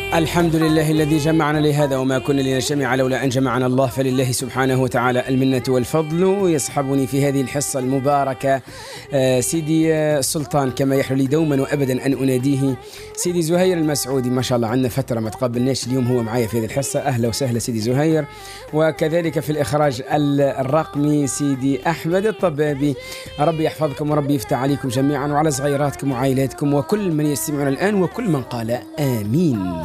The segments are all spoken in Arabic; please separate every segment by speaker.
Speaker 1: الحمد لله الذي جمعنا لهذا وما كنا لنجتمع لولا أن جمعنا الله، فلله سبحانه وتعالى المنة والفضل. يصحبني في هذه الحصة المباركة سيدي السلطان، كما يحلو لي دوما وأبدا أن أناديه، سيدي زهير المسعودي. ما شاء الله عنا فترة ما تقابلناش، اليوم هو معايا في هذه الحصة. أهلا وسهلا سيدي زهير. وكذلك في الإخراج الرقمي سيدي أحمد الطبابي. ربي يحفظكم وربي يفتح عليكم جميعا وعلى صغيراتكم وعائلاتكم وكل من يستمعون الآن وكل من قال آمين.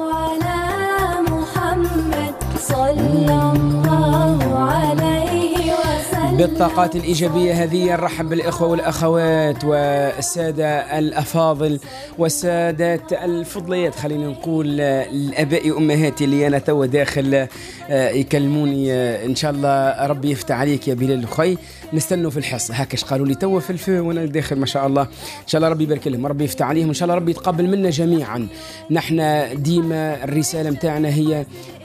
Speaker 1: بالطاقات الإيجابية هذه نرحب بالإخوة والأخوات والسادة الأفاضل والسادات الفضليات، خلينا نقول الأباء وأمهاتي اللي أنا تو داخل يكلموني. إن شاء الله ربي يفتح عليك يا بلال الخي. نستنوا في الحصة هكاش قالوا لي تو في الفو وأنا داخل. ما شاء الله، إن شاء الله ربي يبارك لهم، ربي يفتح عليهم، إن شاء الله ربي يتقبل منا جميعا. نحن ديما الرسالة متاعنا هي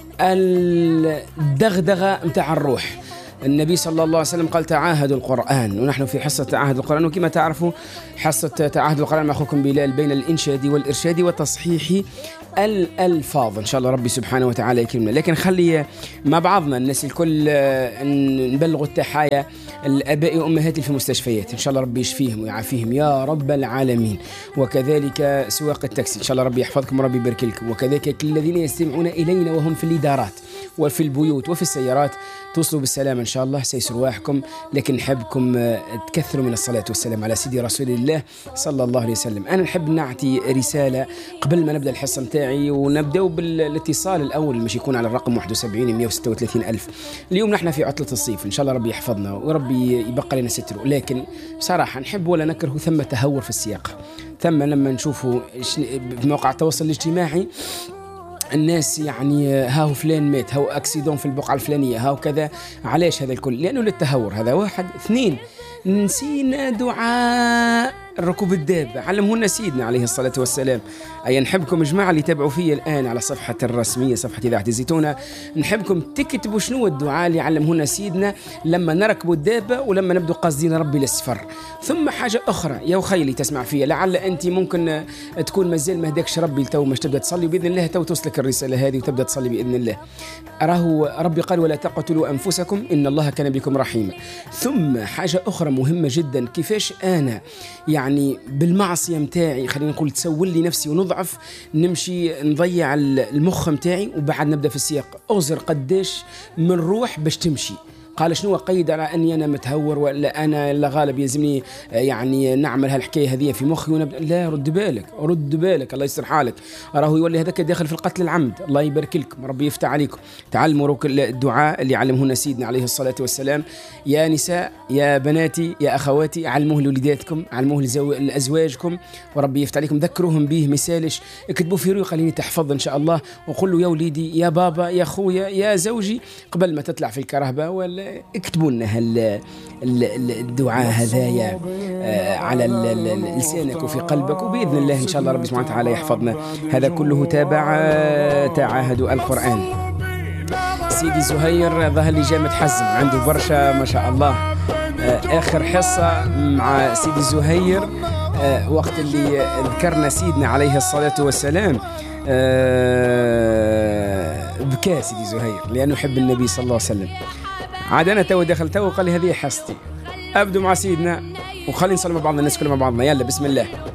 Speaker 1: الدغدغة متاع الروح. النبي صلى الله عليه وسلم قال تعاهدوا القرآن، ونحن في حصة تعاهد القرآن. وكما تعرفوا حصة تعاهد القرآن مع أخوكم بلال بين الإنشاد والإرشاد وتصحيح الألفاظ. إن شاء الله ربي سبحانه وتعالى يكرمنا. لكن خلي مع بعضنا الناس الكل نبلغوا التحايا الآباء وأمهاتي في المستشفيات، إن شاء الله ربي يشفيهم ويعافيهم يا رب العالمين. وكذلك سواق التاكسي، إن شاء الله ربي يحفظكم وربي يبارك لكم. وكذلك كل الذين يستمعون إلينا وهم في الإدارات وفي البيوت وفي السيارات، توصلوا بالسلامة إن شاء الله، سيسر رواحكم. لكن نحبكم تكثروا من الصلاة والسلام على سيدي رسول الله صلى الله عليه وسلم. أنا نحب نعطي رسالة قبل ما نبدأ الحصة متاعي، ونبدأ بالاتصال الأول مش يكون على الرقم 71 ألف. اليوم نحن في عطلة الصيف، إن شاء الله ربي يحفظنا وربي يبقى لنا ستره. لكن بصراحة نحب ولا نكره ثم تهور في السياق. ثم لما نشوفوا في مواقع التواصل الاجتماعي الناس يعني هاو فلان مات، هاو أكسيدون في البقعة الفلانية، هاو كذا. علاش هذا الكل؟ لأنه للتهور. هذا واحد. اثنين، نسينا دعاء ركوب الدابة، علمهن سيدنا عليه الصلاة والسلام. أي نحبكم جماعة اللي تابعوا فيا الآن على صفحة الرسمية، صفحة إذاعة الزيتونة، نحبكم تكتبوا شنو الدعاء اللي علمهن سيدنا لما نركبوا الدابة ولما نبدو قاصدين ربي للسفر. ثم حاجة أخرى يا خيلي تسمع فيها، لعل أنت ممكن تكون مازال ما هداكش ربي لتو مش تبدأ تصلي، بإذن الله تو توصلك الرسالة هذه وتبدأ تصلي بإذن الله. أراه ربي قال ولا تقتلوا أنفسكم إن الله كان بكم رحيما. ثم حاجة أخرى مهمة جدا، كيفاش أنا يعني بالمعصية متاعي خلينا نقول تسول لي نفسي ونضعف، نمشي نضيع المخ متاعي، وبعد نبدأ في السياق أغزر قداش من روح باش تمشي. قال شنو قيد على أني أنا متهور ولا أنا لا غالب يلزمني يعني نعمل هالحكاية هذه في مخي ونبدأ. لا، رد بالك الله يستر حالك. راه يولي هذاك داخل في القتل العمد. الله يبارك لكم، ربي يفتح عليكم. تعلموا الدعاء اللي علمهن سيدنا عليه الصلاة والسلام. يا نساء يا بناتي يا أخواتي، علموه لوليداتكم، علموه لأزواجكم، وربي يفتح عليكم. ذكروهم به مثالش، اكتبوا في رؤية خليني تحفظ إن شاء الله. وقل له يا وليدي يا بابا يا خويا يا زوجي، قبل ما تطلع في الكرهبة ولا اكتبوا لنا الدعاء هذايا على لسانك وفي قلبك، وبإذن الله إن شاء الله ربي سبحانه وتعالى يحفظنا. هذا كله تابع تعاهد القرآن. سيدي زهير ظهر لي جامد حزم، عنده برشا ما شاء الله. آخر حصة مع سيدي زهير وقت اللي ذكرنا سيدنا عليه الصلاة والسلام، بكى سيدي زهير لأنه يحب النبي صلى الله عليه وسلم. عاد أنا تو دخل تو قال لي هذه حصتي، أبدو مع سيدنا وخلي نصلي مع بعضنا، الناس كلها مع بعضنا. يلا بسم الله.